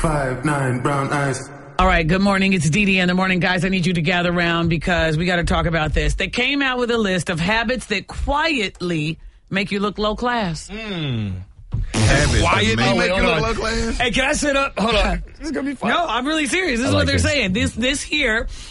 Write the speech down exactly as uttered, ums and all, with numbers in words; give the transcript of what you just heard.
Five, nine, brown eyes. All right, good morning. It's Dee Dee in the morning. Guys, I need you to gather around because we got to talk about this. They came out with a list of habits that quietly make you look low class. Mm. Habits. Quietly Oh, make wait, you hold look on. low class? Hey, can I sit up? Hold on. This is going to be fun. No, I'm really serious. This is I what like they're this. saying. This, this here